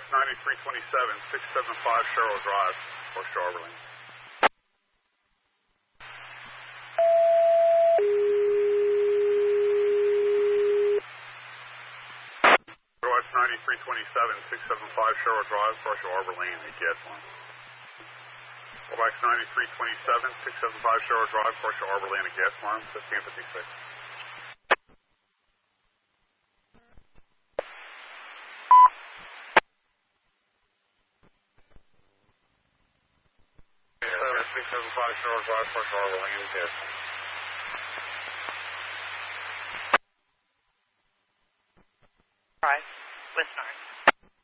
9327, 675 Sherrill Drive, North Shore, Orleans. Watch 9327, 675 Sherrill Drive, North Shore, Orleans, ETS 1. Watch 9327, 675 Sherrill Drive, North Shore, Orleans, ETS 1, 1556. Shore Drive, North Shore, Orleans, ETS 1. All right.